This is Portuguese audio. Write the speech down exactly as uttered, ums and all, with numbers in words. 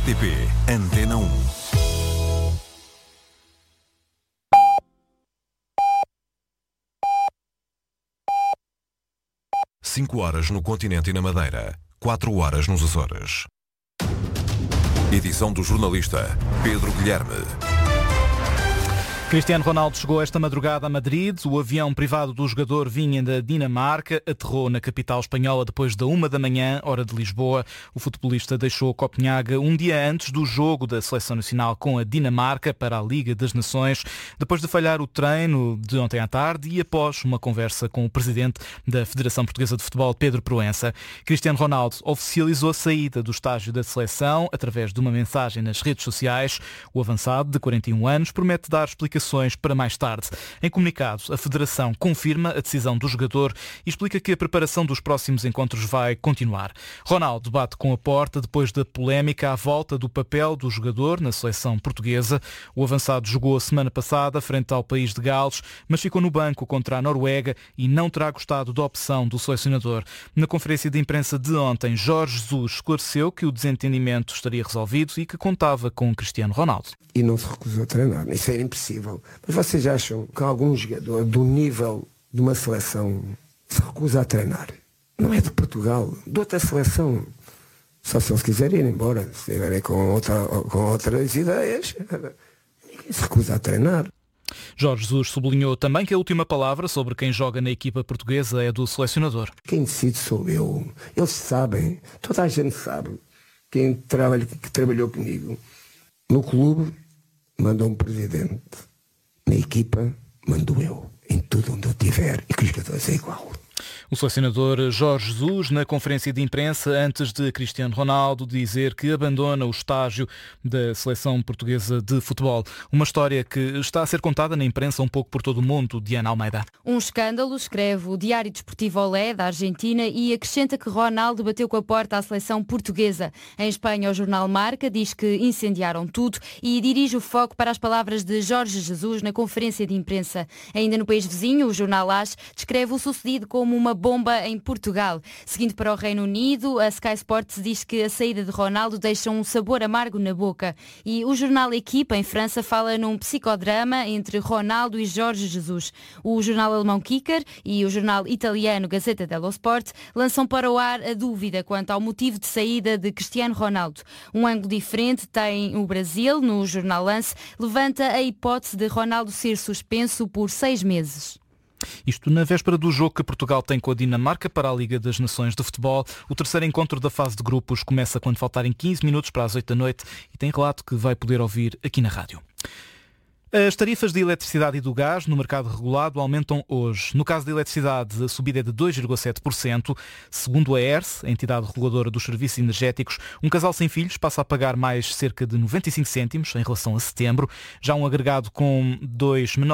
T P Antena um. Cinco horas no continente e na Madeira. Quatro horas nos Açores. Edição do jornalista Pedro Guilherme. Cristiano Ronaldo chegou esta madrugada a Madrid. O avião privado do jogador vinha da Dinamarca, aterrou na capital espanhola depois da uma da manhã, hora de Lisboa. O futebolista deixou Copenhaga um dia antes do jogo da Seleção Nacional com a Dinamarca para a Liga das Nações, depois de falhar o treino de ontem à tarde e após uma conversa com o presidente da Federação Portuguesa de Futebol, Pedro Proença. Cristiano Ronaldo oficializou a saída do estágio da seleção através de uma mensagem nas redes sociais. O avançado, de quarenta e um anos, promete dar explicações para mais tarde. Em comunicado, a Federação confirma a decisão do jogador e explica que a preparação dos próximos encontros vai continuar. Ronaldo bate com a porta depois da polémica à volta do papel do jogador na seleção portuguesa. O avançado jogou a semana passada frente ao país de Gales, mas ficou no banco contra a Noruega e não terá gostado da opção do selecionador. Na conferência de imprensa de ontem, Jorge Jesus esclareceu que o desentendimento estaria resolvido e que contava com Cristiano Ronaldo. E não se recusou a treinar. Isso é impossível. Mas vocês acham que algum jogador do nível de uma seleção se recusa a treinar? Não é de Portugal, de outra seleção. Só se eles quiserem ir embora, se estiverem com, outra, com outras ideias, ninguém se recusa a treinar. Jorge Jesus sublinhou também que a última palavra sobre quem joga na equipa portuguesa é do selecionador. Quem decide sou eu. Eles sabem, toda a gente sabe. Quem trabalha, que trabalhou comigo no clube manda um presidente. Na equipa, mando eu, em tudo onde eu estiver, e que os jogadores é igual. O selecionador Jorge Jesus, na conferência de imprensa, antes de Cristiano Ronaldo dizer que abandona o estágio da seleção portuguesa de futebol. Uma história que está a ser contada na imprensa um pouco por todo o mundo. Diana Almeida. Um escândalo, escreve o Diário Desportivo Olé, da Argentina, e acrescenta que Ronaldo bateu com a porta à seleção portuguesa. Em Espanha, o jornal Marca diz que incendiaram tudo e dirige o foco para as palavras de Jorge Jesus na conferência de imprensa. Ainda no país vizinho, o jornal AS descreve o sucedido como uma bomba em Portugal. Seguindo para o Reino Unido, a Sky Sports diz que a saída de Ronaldo deixa um sabor amargo na boca. E o jornal Equipa, em França, fala num psicodrama entre Ronaldo e Jorge Jesus. O jornal alemão Kicker e o jornal italiano Gazzetta dello Sport lançam para o ar a dúvida quanto ao motivo de saída de Cristiano Ronaldo. Um ângulo diferente tem o Brasil. No jornal Lance, levanta a hipótese de Ronaldo ser suspenso por seis meses. Isto na véspera do jogo que Portugal tem com a Dinamarca para a Liga das Nações de Futebol. O terceiro encontro da fase de grupos começa quando faltarem quinze minutos para as oito da noite e tem relato que vai poder ouvir aqui na rádio. As tarifas de eletricidade e do gás no mercado regulado aumentam hoje. No caso da eletricidade, a subida é de dois vírgula sete por cento. Segundo a E R S, a entidade reguladora dos serviços energéticos, um casal sem filhos passa a pagar mais cerca de noventa e cinco cêntimos em relação a setembro. Já um agregado com dois menores